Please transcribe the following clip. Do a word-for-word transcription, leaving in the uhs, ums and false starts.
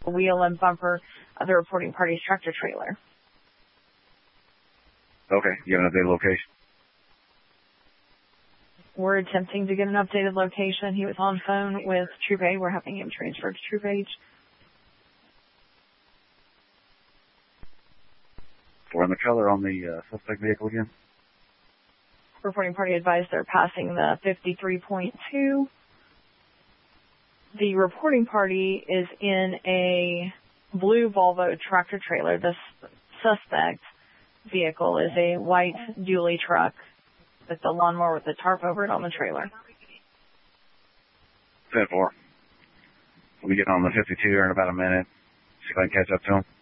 wheel and bumper of the reporting party's tractor trailer. Okay, you have an updated location? We're attempting to get an updated location. He was on phone with Troop A. We're having him transferred to Troop H. For the color on the uh, suspect vehicle again? Reporting party advised they're passing the fifty-three point two. The reporting party is in a blue Volvo tractor trailer. The suspect vehicle is a white dually truck with the lawnmower with the tarp over it on the trailer. ten four. We'll be getting on the fifty-two here in about a minute. See if I can catch up to him.